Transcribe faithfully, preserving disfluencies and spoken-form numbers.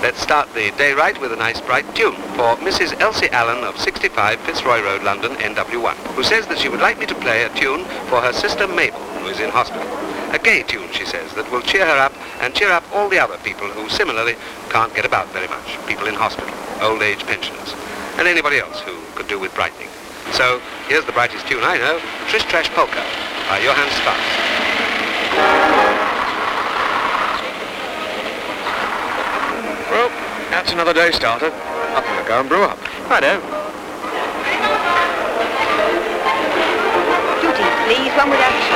Let's start the day right with a nice bright tune for Missus Elsie Allen of sixty-five Fitzroy Road, London, N W one, who says that she would like me to play a tune for her sister Mabel, who is in hospital. A gay tune, she says, that will cheer her up and cheer up all the other people who similarly can't get about very much. People in hospital, old age pensioners, and anybody else who could do with brightening. So here's the brightest tune I know, Trish Trash Polka by Johann Strauss. Well, that's another day started. I'm going to go and brew up. Righto. Two teas, please, one without